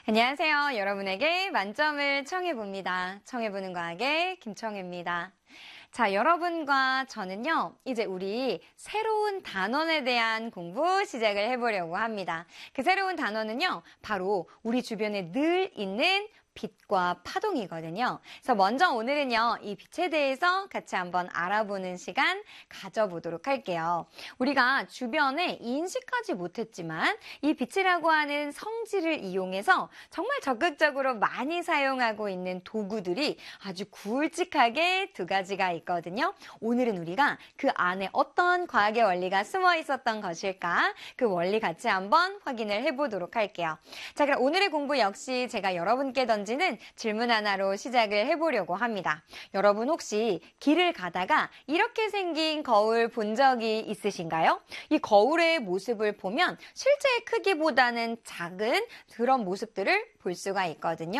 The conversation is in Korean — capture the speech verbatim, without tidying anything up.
안녕하세요. 여러분에게 만점을 청해봅니다. 청해보는 과학의 김청혜입니다. 자, 여러분과 저는요, 이제 우리 새로운 단원에 대한 공부 시작을 해보려고 합니다. 그 새로운 단원은요, 바로 우리 주변에 늘 있는 빛과 파동이거든요. 그래서 먼저 오늘은요, 이 빛에 대해서 같이 한번 알아보는 시간 가져보도록 할게요. 우리가 주변에 인식하지 못했지만 이 빛이라고 하는 성질을 이용해서 정말 적극적으로 많이 사용하고 있는 도구들이 아주 굵직하게 두 가지가 있거든요. 오늘은 우리가 그 안에 어떤 과학의 원리가 숨어 있었던 것일까? 그 원리 같이 한번 확인을 해보도록 할게요. 자, 그럼 오늘의 공부 역시 제가 여러분께 던진 는 질문 하나로 시작을 해보려고 합니다. 여러분 혹시 길을 가다가 이렇게 생긴 거울 본 적이 있으신가요? 이 거울의 모습을 보면 실제 크기보다는 작은 그런 모습들을 볼 수가 있거든요.